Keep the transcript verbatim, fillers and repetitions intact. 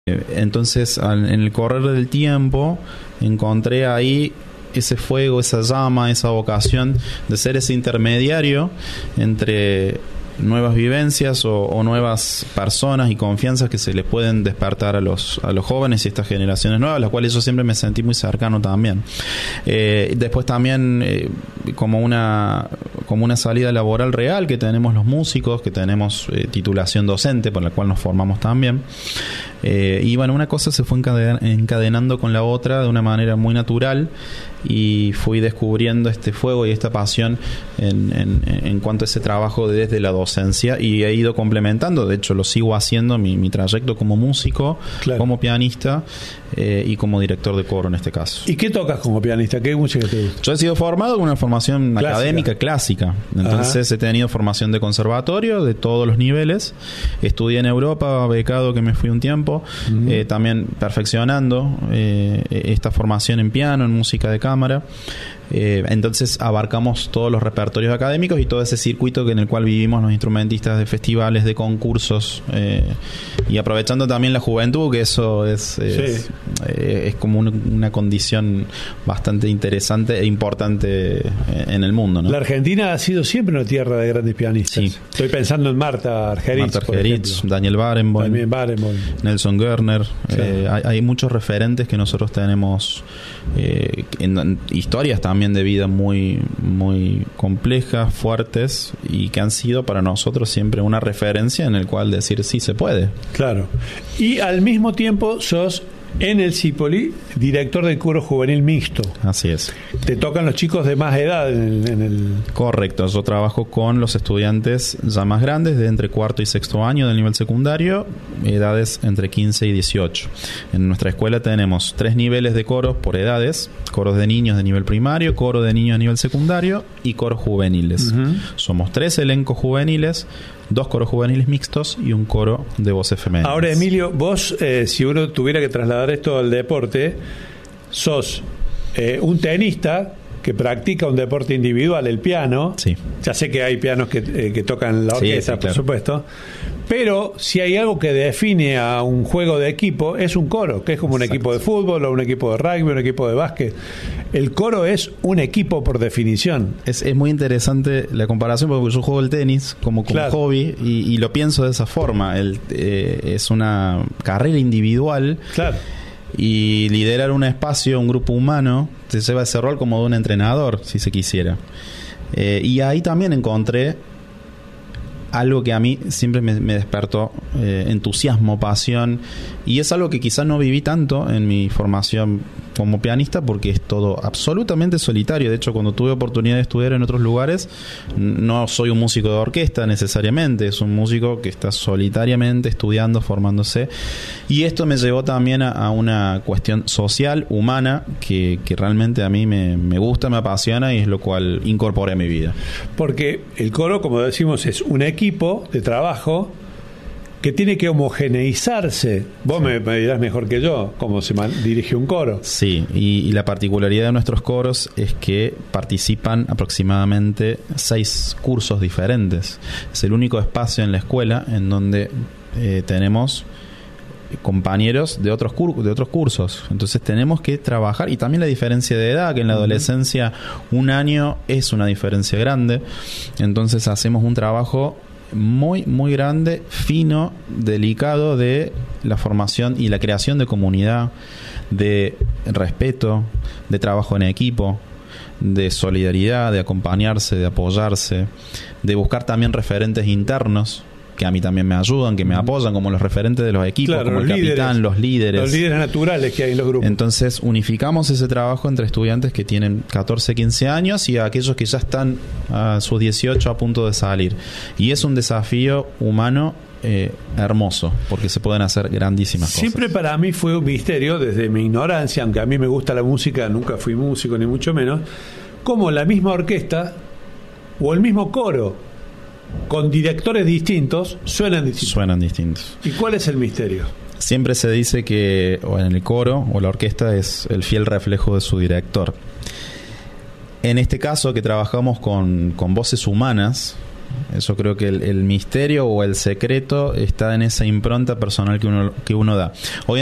Entonces, en el correr del tiempo, encontré ahí ese fuego, esa llama, esa vocación de ser ese intermediario entre nuevas vivencias o, o nuevas personas y confianzas que se les pueden despertar a los a los jóvenes y estas generaciones nuevas, a las cuales yo siempre me sentí muy cercano también. Eh, después también eh, como una como una salida laboral real que tenemos los músicos, que tenemos eh, titulación docente por la cual nos formamos también. Eh, y bueno, una cosa se fue encaden- encadenando con la otra de una manera muy natural y fui descubriendo este fuego y esta pasión en, en, en cuanto a ese trabajo desde la docencia, y he ido complementando, de hecho lo sigo haciendo, mi, mi trayecto como músico, claro, como pianista eh, y como director de coro en este caso. ¿Y qué tocas como pianista? ¿Qué música te gusta? Yo he sido formado con una formación clásica. académica clásica, entonces Ajá. he tenido formación de conservatorio de todos los niveles, estudié en Europa, becado que me fui un tiempo, uh-huh. eh, también perfeccionando eh, esta formación en piano, en música de cámara. Eh, entonces abarcamos todos los repertorios académicos y todo ese circuito que en el cual vivimos los instrumentistas de festivales, de concursos, eh, y aprovechando también la juventud, que eso es es, sí. eh, es como un, una condición bastante interesante e importante en el mundo, ¿no? La Argentina ha sido siempre una tierra de grandes pianistas. Sí. Estoy pensando en Marta Argerich, Marta Argerich, Daniel Barenboim, También Barenboim, Nelson Gerner. Claro. Eh, hay, hay muchos referentes que nosotros tenemos eh, en, en historias también de vida muy muy complejas, fuertes, y que han sido para nosotros siempre una referencia en el cual decir sí se puede. Claro. Y al mismo tiempo sos en el Cipolí director del coro juvenil mixto. Así es. Te tocan los chicos de más edad en el, en el... Correcto, yo trabajo con los estudiantes ya más grandes, de entre cuarto y sexto año del nivel secundario, edades entre quince y dieciocho. En nuestra escuela tenemos tres niveles de coros por edades: coros de niños de nivel primario, coro de niños de nivel secundario y coros juveniles. Uh-huh. Somos tres elencos juveniles, dos coros juveniles mixtos y un coro de voces femeninas. Ahora, Emilio, vos, eh, si uno tuviera que trasladar esto al deporte, sos eh, un tenista que practica un deporte individual, el piano. Sí. Ya sé que hay pianos que, eh, que tocan la orquesta, sí, sí, por claro. supuesto. Pero si hay algo que define a un juego de equipo, es un coro, que es como un Exacto. equipo de fútbol o un equipo de rugby, un equipo de básquet. El coro es un equipo por definición. Es, es muy interesante la comparación, porque yo juego el tenis como, como claro. hobby y, y lo pienso de esa forma. El, eh, es una carrera individual. Claro. Y liderar un espacio, un grupo humano, se lleva ese rol como de un entrenador, si se quisiera. Eh, y ahí también encontré algo que a mí siempre me, me despertó eh, entusiasmo, pasión, y es algo que quizás no viví tanto en mi formación como pianista, porque es todo absolutamente solitario. De hecho, cuando tuve oportunidad de estudiar en otros lugares, no soy un músico de orquesta necesariamente, es un músico que está solitariamente estudiando, formándose, y esto me llevó también a, a una cuestión social, humana, que, que realmente a mí me, me gusta, me apasiona, y es lo cual incorporé a mi vida. Porque el coro, como decimos, es un equipo de trabajo que tiene que homogeneizarse. Vos sí. me, me dirás mejor que yo cómo se man, dirige un coro. Sí, y, y la particularidad de nuestros coros es que participan aproximadamente seis cursos diferentes. Es el único espacio en la escuela en donde eh, tenemos compañeros de otros cur- de otros cursos. Entonces tenemos que trabajar, y también la diferencia de edad, que en la adolescencia un año es una diferencia grande. Entonces hacemos un trabajo muy muy grande, fino, delicado, de la formación y la creación de comunidad, de respeto, de trabajo en equipo, de solidaridad, de acompañarse, de apoyarse, de buscar también referentes internos que a mí también me ayudan, que me apoyan, como los referentes de los equipos, claro, como el líderes, capitán, los líderes. Los líderes naturales que hay en los grupos. Entonces unificamos ese trabajo entre estudiantes que tienen catorce, quince años y aquellos que ya están a sus dieciocho a punto de salir. Y es un desafío humano eh, hermoso, porque se pueden hacer grandísimas cosas. Siempre para mí fue un misterio, desde mi ignorancia, aunque a mí me gusta la música, nunca fui músico ni mucho menos, cómo la misma orquesta o el mismo coro con directores distintos suenan distintos. Suenan distintos. ¿Y cuál es el misterio? Siempre se dice que o en el coro o la orquesta es el fiel reflejo de su director. En este caso, que trabajamos con, con voces humanas, Eso creo que el, el misterio o el secreto está en esa impronta personal que uno, que uno da. Hoy